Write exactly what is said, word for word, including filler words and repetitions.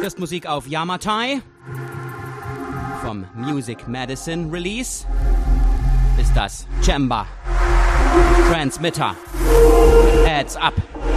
hörst Musik auf Yamatai. Vom Music Medicine Release ist das Chamber Transmitter. Heads up.